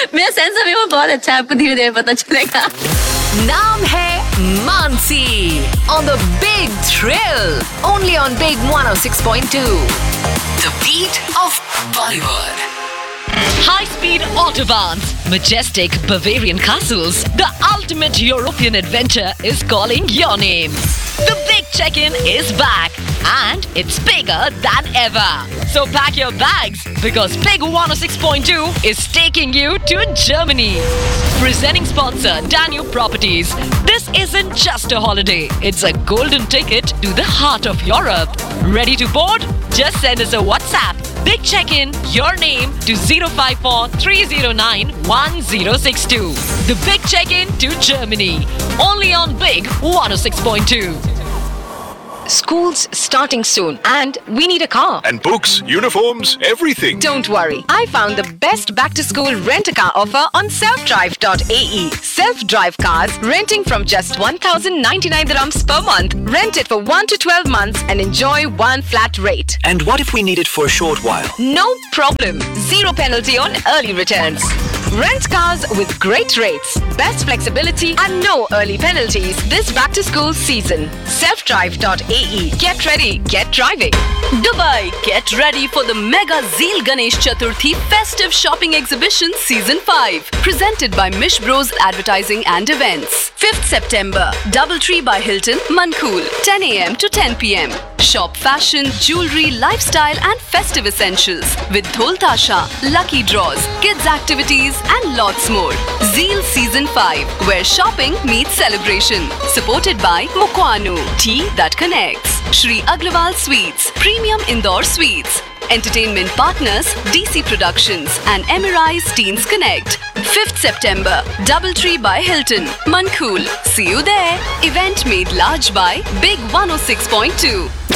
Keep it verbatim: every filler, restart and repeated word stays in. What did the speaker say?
मेरा sense of humour बहुत अच्छा है, आपको धीरे धीरे पता चलेगा. नाम है Mansi on the big thrill only on Big one oh six point two. The beat of Bollywood. High-speed autobahns, majestic Bavarian castles, the ultimate European adventure is calling your name. The Big Check-in is back and it's bigger than ever. So pack your bags because Big one oh six point two is taking you to Germany. Presenting sponsor Danube Properties. This isn't just a holiday, it's a golden ticket to the heart of Europe. Ready to board? Just send us a WhatsApp. Big Check-in, your name to zero five four three zero nine one zero six two. The Big Check-in to Germany. Only on Big one oh six point two. School's starting soon and we need a car. And books, uniforms, everything. Don't worry. I found the best back-to-school rent-a-car offer on self drive dot a e. Self-drive cars renting from just one thousand ninety-nine dirhams per month. Rent it for one to twelve months and enjoy one flat rate. And what if we need it for a short while? No problem. Zero penalty on early returns. Rent cars with great rates, best flexibility and no early penalties this back-to-school season. self drive dot a e. Get ready, get driving. Dubai, get ready for the Mega Zeel Ganesh Chaturthi Festive Shopping Exhibition Season five. Presented by Mish Bros Advertising and Events. fifth September, Doubletree by Hilton, Mankool, ten a m to ten p m. Shop fashion, jewelry, lifestyle and festive essentials with Dhol Tasha, lucky draws, kids activities and lots more. Zeel Season five, where shopping meets celebration. Supported by Mukwano, tea that connects. Shri Agrawal Sweets, Premium Indoor Sweets. Entertainment partners D C Productions and Emirise Teens Connect. fifth September, Doubletree by Hilton, Mankool. See you there. Event made large by Big one oh six point two.